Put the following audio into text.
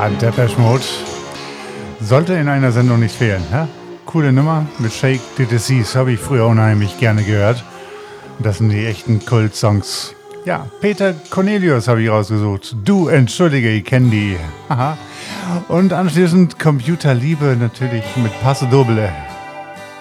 Depeche Mode sollte in einer Sendung nicht fehlen. Ja? Coole Nummer mit Shake the Disease, habe ich früher unheimlich gerne gehört. Das sind die echten Kult-Songs. Ja, Peter Cornelius habe ich rausgesucht. Du, entschuldige, ich kenne die. Aha. Und anschließend Computerliebe natürlich mit Paso Doble.